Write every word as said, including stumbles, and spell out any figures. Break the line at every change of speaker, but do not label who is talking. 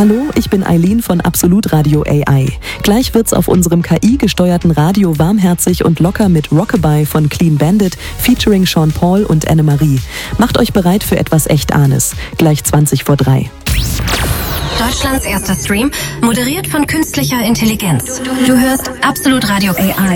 Hallo, ich bin Eileen von Absolut Radio A I. Gleich wird's auf unserem K I-gesteuerten Radio warmherzig und locker mit Rockabye von Clean Bandit, featuring Sean Paul und Annemarie. Macht euch bereit für etwas echt Ahnes. Gleich zwanzig vor drei.
Deutschlands erster Stream, moderiert von künstlicher Intelligenz. Du hörst Absolut Radio A I.